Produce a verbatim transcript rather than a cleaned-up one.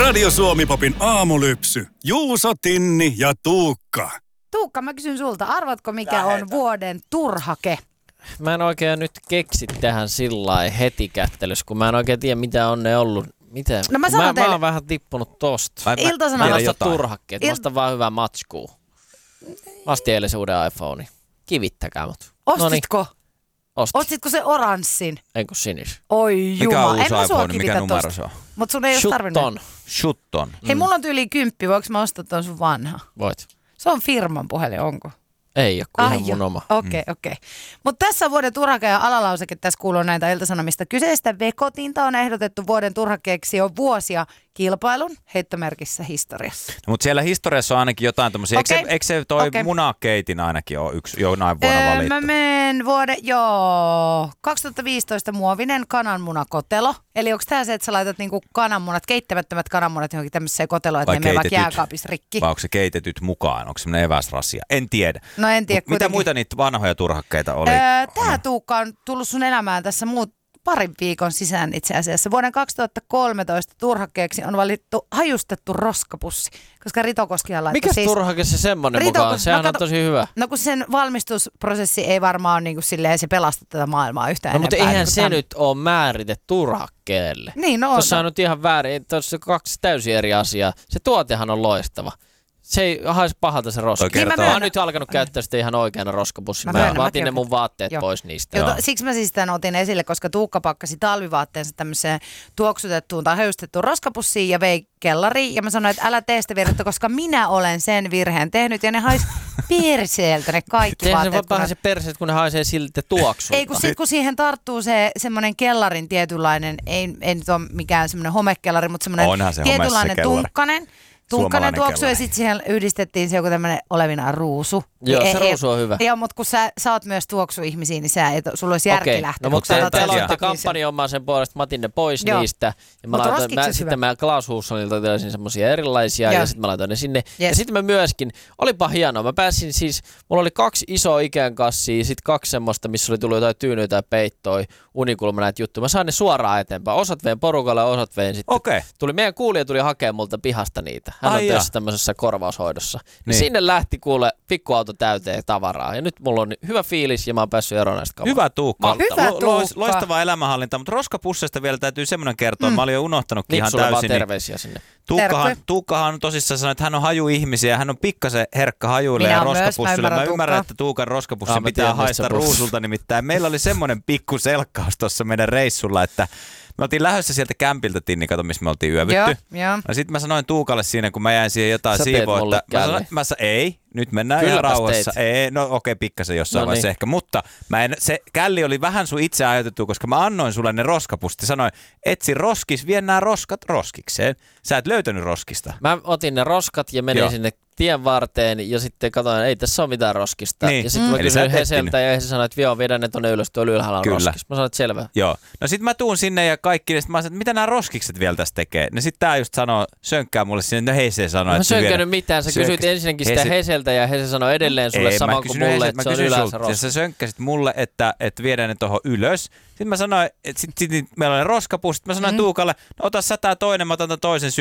Radio Suomi-popin aamulypsy. Juuso, Tinni ja Tuukka. Tuukka, mä kysyn sulta, arvatko mikä Lähetä. on vuoden turhake? Mä en oikein nyt keksi tähän sillai heti kättelyssä, kun mä en oikein tiedä mitä on ne ollut. Miten? No mä, mä, teille... mä oon vähän tippunut tosta. Ilta-Sanomista. Mä en osta turhakkeet, Il... mä ostan vaan hyvää matskua. Mä ostin eilen se uuden iPhone. Kivittäkää mut. Ostitko? Noniin. Ostin. Ostitko se oranssin? En kun sinis. Oi juma, mikä on uusi en mä sua iPhone, mikä kivitä numero tosta. se on? Mut sun ei oo tarvinnut. Shutton. Hei, mulla on tyyli kymppi, voiko mä ostaa ton sun vanha? Voit. Se on firman puhelin, onko? Ei oo kuin ah, ihan mun oma. Okei, okay, mm. okei. Okay. Mutta tässä on vuoden turhake ja alalauseke, tässä kuuluu näitä Ilta-Sanomista. Kyseistä vekotinta on ehdotettu vuoden turhakeeksi jo vuosia kilpailun heittomerkissä historiassa. No, mutta siellä historiassa on ainakin jotain tommosia. Okay. Eikö se, eikö se toi okay. munakeitin ainakin ole yksi jonain vuonna öö, valittu? Mä menen vuoden, joo, kaksituhattaviisitoista muovinen kananmunakotelo. Eli onko tää se, että sä laitat niinku kananmunat, keittämättömät kananmunat johonkin tämmöiseen koteloon, että ne menee vaikka jääkaapissa rikki? Vai onko se keitetyt mukaan? Onko se semmoinen eväsrasia? En tiedä. No en tiedä. Mitä muita niitä vanhoja turhakkeita oli? Öö, tää Tuukka on tullut sun elämään tässä muut parin viikon sisään itse asiassa. Vuoden kaksituhattakolmetoista turhakkeeksi on valittu hajustettu roskapussi, koska Rito Koskihan laittoi Mikäs siis... turhake se semmonen Rito, mukaan? Sehän no, kato, on tosi hyvä. No kun sen valmistusprosessi ei varmaan ole niin kuin silleen, se pelasta tätä maailmaa yhtään no, mutta enempää. eihän niin se tämän... nyt ole määrite turhakkeelle. Niin, no Tuossa on. on nyt ihan väärin. Tuossa on kaksi täysin eri asiaa. Se tuotehan on loistava. Se ei haisi pahalta se roska. Niin, mä, mä oon nyt alkanut käyttää sitä ihan oikeana roskapussina. Mä, mä vaatin ne mun vaatteet Joo. pois niistä. Joo, siksi mä siis tämän otin esille, koska Tuukka pakkasi talvivaatteensa tämmöiseen tuoksutettuun tai höyystettuun roskapussiin ja vei kellariin. Ja mä sanoin, että älä tee sitä virhettä, koska minä olen sen virheen tehnyt ja ne hais perseeltä ne kaikki Eihän vaatteet. se vaan se perseet, kun ne haisee siltä tuoksulta. Ei, kun, sit, kun siihen tarttuu se semmoinen kellarin tietynlainen, ei, ei nyt ole mikään semmoinen homekellari, mutta semmoinen se tietynlainen tunkkanen. Tunkkanen tuoksu ja kellari. sitten siihen yhdistettiin se joku tämmöinen olevinaan ruusu. Joo, ei, se ruusu on hyvä. Joo, mutta kun sä, sä oot myös tuoksuihmisiä, niin sä et, sulla olisi järki Okei. lähteä. No mutta te, te aloitte sen kampanjoimaan sen puolesta, mä otin ne pois Joo. niistä. Ja mä Mut laitoin, mä, sitten mä Klaus Hussonilta tilasin semmosia erilaisia Joo. ja sitten mä laitoin ne sinne. Yes. Ja sitten mä myöskin, olipa hienoa, mä pääsin siis, mulla oli kaksi isoa ikään kassia, sitten kaksi semmoista, missä oli tullut jotain tyynyä tai peittoi, unikulma näitä juttuja. Mä sain ne suoraan eteenpäin. Osat vein porukalle, osat vein sitten. Okay. Tuli, meidän kuulija tuli hakemaan multa pihasta niitä. Hän Ai on töissä tämmöisessä korvaushoidossa. Niin. Sinne lähti kuule pikkuauto täyteen tavaraa. Ja nyt mulla on hyvä fiilis ja mä oon päässyt eroon näistä kamaa. Hyvä Tuukka. Hyvä Tuukka. Lois, loistavaa elämänhallintaa, mutta roskapusseista vielä täytyy semmoinen kertoa. Mm. Mä olin jo unohtanutkin ihan Nipsulle täysin. vaan terveisiä sinne. Tuukkahan, Tuukkahan tosissaan sanoi, että hän on hajuihmisiä. Hän on pikkasen herkkä hajuille ja roskapussille. Mä, mä ymmärrän, että Tuukan roskapussi no, pitää haista ruusulta nimittäin. Meillä oli semmoinen pikku selkkaus tuossa meidän reissulla, että me oltiin lähdössä sieltä kämpiltä, Tinni, kato, missä me oltiin yövytty. Joo, jo. No sit mä sanoin Tuukalle siinä, kun mä jäin siihen jotain Sä siivoa, että mä sanoin, källi. mä sanoin, ei, nyt mennään Kylläpäs ihan rauhassa. teit. Ei, no okei, okay, pikkasen jossain no vaiheessa niin. ehkä, mutta mä en, se källi oli vähän sun itse ajatettu, koska mä annoin sulle ne roskapussit. Sanoin, etsi roskis, vie nämä roskat roskikseen. Sä et löytänyt roskista. Mä otin ne roskat ja menin Joo. sinne tien varteen ja sitten katsoin, ei tässä ole mitään roskista. Niin. Ja sitten Mm. mä Eli sä kysyin et Heseltä ja Hese sanoi, että joo, vedän ne tonne ylös, tuolla ylhäällä on Kyllä. roskis. Mä sanoin, että selvä. Joo. No sit mä tuun sinne ja kaikki, ja sit mä sanoin, että mitä nämä roskikset vielä tässä tekee. No sit tää just sanoo, sönkkää mulle sinne, no Heise sanoi, Mä että sönkännyt viedä... mitään, sä kysyit ensinnäkin sitä Hese- Heseltä ja Hese sanoi edelleen sulle Ei, saman mä kuin kysyn mulle, Hese- että mä se on kysyn ylhäällä sulta, roska. ja sä sönkkäsit mulle, että, että viedään ne tohon ylös. Sitten mä sanoin, että sit, sit, meillä oli roskapussit. Mä sanoin mm. Tuukalle, no ota sä tää toinen, mä otan tämän toisen